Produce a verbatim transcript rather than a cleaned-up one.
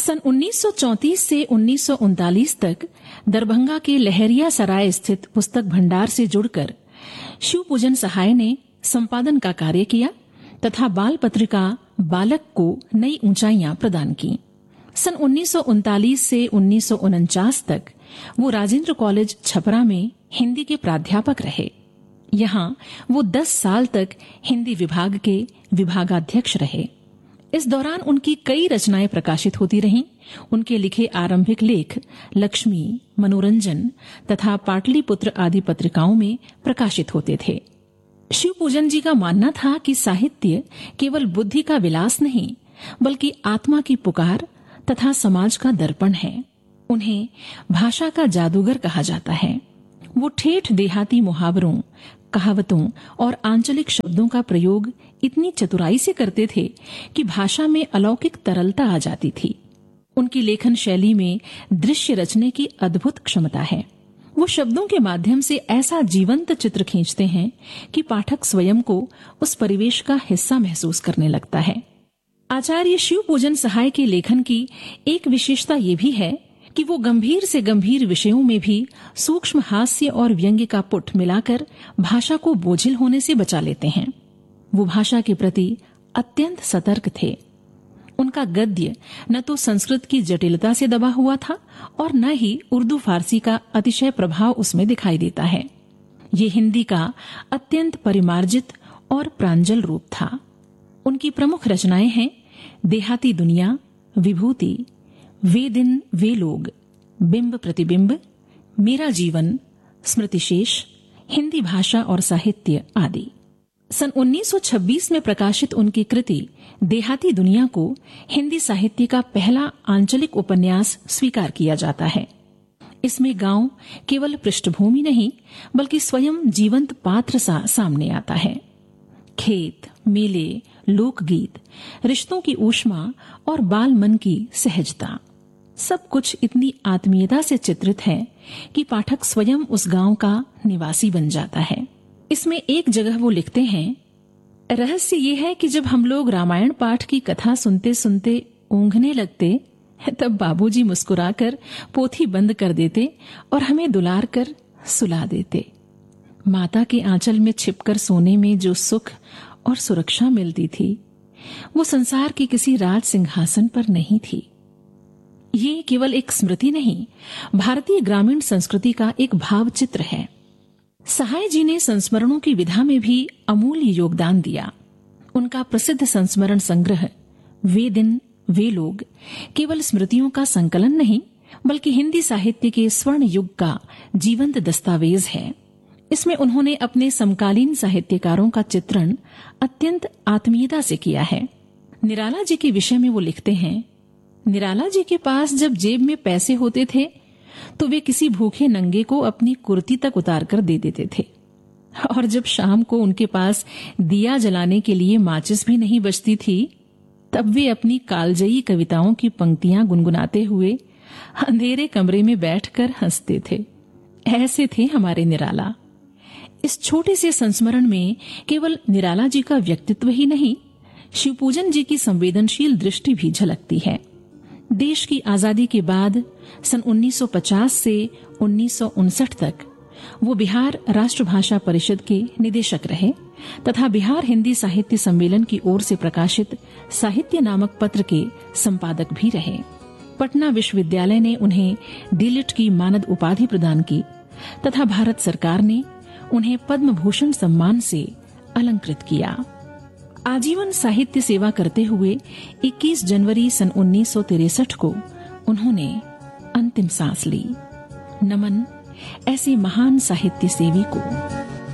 सन उन्नीस सौ चौंतीस से उन्नीस सौ उनतालीस तक दरभंगा के लहरिया सराय स्थित पुस्तक भंडार से जुड़कर शिवपूजन सहाय ने संपादन का कार्य किया तथा बाल पत्रिका बालक को नई ऊंचाइयां प्रदान की। सन उन्नीस सौ उनतालीस से उन्नीस सौ उनचास तक वो राजेंद्र कॉलेज छपरा में हिंदी के प्राध्यापक रहे। यहाँ वो दस साल तक हिंदी विभाग के विभागाध्यक्ष रहे। इस दौरान उनकी कई रचनाएं प्रकाशित होती रहीं। उनके लिखे आरंभिक लेख लक्ष्मी, मनोरंजन तथा पाटलिपुत्र आदि पत्रिकाओं में प्रकाशित होते थे। शिवपूजन जी का मानना था कि साहित्य केवल बुद्धि का विलास नहीं बल्कि आत्मा की पुकार तथा समाज का दर्पण है। उन्हें भाषा का जादूगर कहा जाता है। वो ठेठ देहाती मुहावरों, कहावतों और आंचलिक शब्दों का प्रयोग इतनी चतुराई से करते थे कि भाषा में अलौकिक तरलता आ जाती थी। उनकी लेखन शैली में दृश्य रचने की अद्भुत क्षमता है। वो शब्दों के माध्यम से ऐसा जीवंत चित्र खींचते हैं कि पाठक स्वयं को उस परिवेश का हिस्सा महसूस करने लगता है। आचार्य शिवपूजन सहाय के लेखन की एक विशेषता ये भी है कि वो गंभीर से गंभीर विषयों में भी सूक्ष्म हास्य और व्यंग्य का पुट मिलाकर भाषा को बोझिल होने से बचा लेते हैं। वो भाषा के प्रति अत्यंत सतर्क थे। उनका गद्य न तो संस्कृत की जटिलता से दबा हुआ था और न ही उर्दू फारसी का अतिशय प्रभाव उसमें दिखाई देता है। ये हिंदी का अत्यंत परिमार्जित और प्रांजल रूप था। उनकी प्रमुख रचनाएं हैं देहाती दुनिया, विभूति, वे दिन वे लोग, बिंब प्रतिबिंब, मेरा जीवन, स्मृतिशेष, हिंदी भाषा और साहित्य आदि। सन उन्नीस सौ छब्बीस में प्रकाशित उनकी कृति देहाती दुनिया को हिंदी साहित्य का पहला आंचलिक उपन्यास स्वीकार किया जाता है। इसमें गांव केवल पृष्ठभूमि नहीं बल्कि स्वयं जीवंत पात्र सा सामने आता है। खेत, मेले, लोकगीत, रिश्तों की ऊष्मा और बाल मन की सहजता, सब कुछ इतनी आत्मीयता से चित्रित है कि पाठक स्वयं उस गांव का निवासी बन जाता है। इसमें एक जगह वो लिखते हैं, रहस्य ये है कि जब हम लोग रामायण पाठ की कथा सुनते सुनते ऊँघने लगते तब बाबूजी मुस्कुराकर पोथी बंद कर देते और हमें दुलार कर सुला देते। माता के आंचल में छिपकर सोने में जो सुख और सुरक्षा मिलती थी वो संसार के किसी राज सिंहासन पर नहीं थी। ये केवल एक स्मृति नहीं, भारतीय ग्रामीण संस्कृति का एक भाव चित्र है। सहाय जी ने संस्मरणों की विधा में भी अमूल्य योगदान दिया। उनका प्रसिद्ध संस्मरण संग्रह वे दिन वे लोग केवल स्मृतियों का संकलन नहीं बल्कि हिंदी साहित्य के स्वर्ण युग का जीवंत दस्तावेज है। इसमें उन्होंने अपने समकालीन साहित्यकारों का चित्रण अत्यंत आत्मीयता से किया है। निराला जी के विषय में वो लिखते हैं, निराला जी के पास जब जेब में पैसे होते थे तो वे किसी भूखे नंगे को अपनी कुर्ती तक उतार कर दे देते थे, और जब शाम को उनके पास दिया जलाने के लिए माचिस भी नहीं बचती थी तब वे अपनी कालजयी कविताओं की पंक्तियां गुनगुनाते हुए अंधेरे कमरे में बैठकर हंसते थे। ऐसे थे हमारे निराला। इस छोटे से संस्मरण में केवल निराला जी का व्यक्तित्व ही नहीं, शिवपूजन जी की संवेदनशील दृष्टि भी झलकती है। देश की आजादी के बाद सन उन्नीस सौ पचास से उन्नीस सौ उनसठ तक वो बिहार राष्ट्रभाषा परिषद के निदेशक रहे तथा बिहार हिंदी साहित्य सम्मेलन की ओर से प्रकाशित साहित्य नामक पत्र के संपादक भी रहे। पटना विश्वविद्यालय ने उन्हें डीलिट की मानद उपाधि प्रदान की तथा भारत सरकार ने उन्हें पद्म भूषण सम्मान से अलंकृत किया। आजीवन साहित्य सेवा करते हुए इक्कीस जनवरी सन उन्नीस सौ तिरसठ को उन्होंने अंतिम सांस ली। नमन ऐसे महान साहित्य सेवी को।